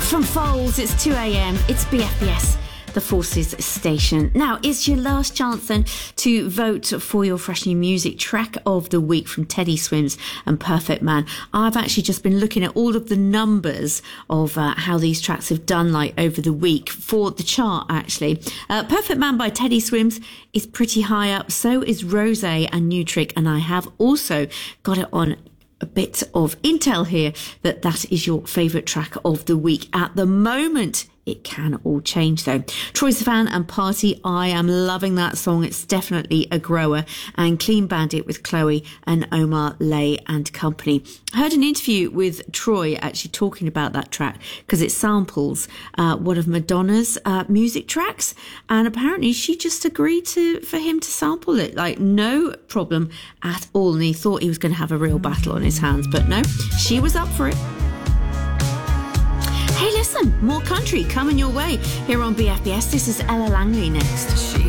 From Foles, it's 2 a.m. It's BFBS, the Forces station. Now, it's your last chance then to vote for your fresh new music track of the week from Teddy Swims and Perfect Man. I've actually just been looking at all of the numbers of how these tracks have done over the week for the chart, actually. Perfect Man by Teddy Swims is pretty high up. So is Rose and New Trick. And I have also got it on a bit of intel here that is your favourite track of the week at the moment. It can all change though. Troye Sivan and Party, I am loving that song. It's definitely a grower. And Clean Bandit with Chloe and Omar Lay and company. I heard an interview with Troye actually talking about that track because it samples one of Madonna's music tracks, and apparently she just agreed for him to sample it, no problem at all. And he thought he was going to have a real battle on his hands, but no, she was up for it. Hey, listen, more country coming your way here on BFBS. This is Ella Langley next.